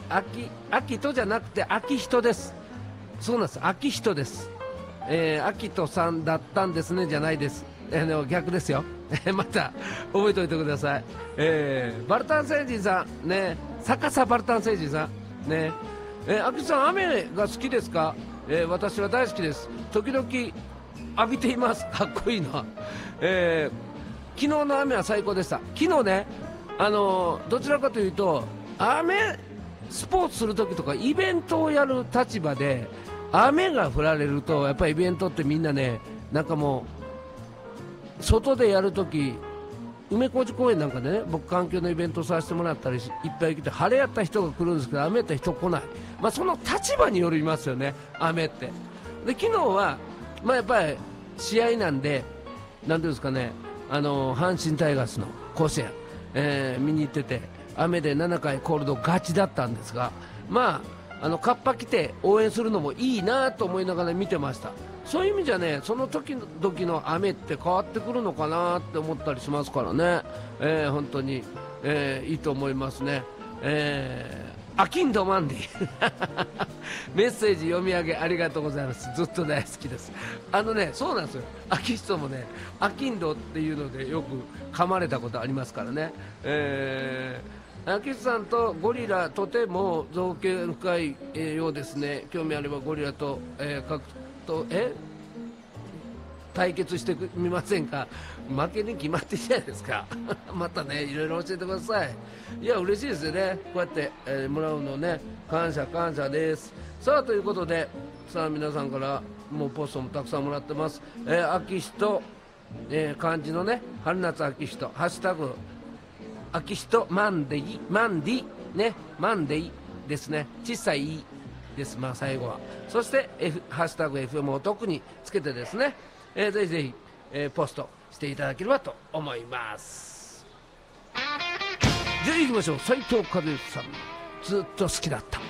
秋とじゃなくて秋人です。そうなんです、秋人です。秋人さんだったんですねじゃないです。逆ですよ。また覚えておいてください。バルタン星人さんね、逆さバルタン星人さんね、秋人さん雨が好きですか？私は大好きです。時々浴びています。かっこいいな。昨日の雨は最高でした。昨日ね、どちらかというと雨スポーツするときとかイベントをやる立場で雨が降られると、やっぱりイベントってみんなね、なんかもう外でやるとき、梅小路公園なんかでね、僕環境のイベントさせてもらったりいっぱい来て、晴れやった人が来るんですけど雨やった人来ない、その立場によりますよね、雨って。で昨日は、やっぱり試合なんで、なんていうんですかね、阪神タイガースの甲子園、見に行ってて、雨で7回コールドガチだったんですが、カッパ着て応援するのもいいなと思いながら見てました。そういう意味じゃね、その時の雨って変わってくるのかなって思ったりしますからね、本当に、いいと思いますね。アキンドマンディメッセージ読み上げありがとうございます。ずっと大好きです。そうなんですよ、アキストもね、アキンドっていうのでよく噛まれたことありますからね。アキスさんとゴリラとても造形深い、ようですね。興味あればゴリラと、対決してみませんか？負けに決まってるじゃないですかまたね、いろいろ教えてください。いや嬉しいですよね、こうやって、もらうのね、感謝です。さあということで、さあ皆さんからもうポストもたくさんもらってます。秋人、漢字のね、春夏秋人、ハッシュタグ秋人マンディね、マンディですね、小さいいです、最後は。そして、ハッシュタグ FM を特につけてですね、ぜひぜひ、ポストしていただければと思います。じゃあ行きましょう。斉藤和義さん、ずっと好きだった。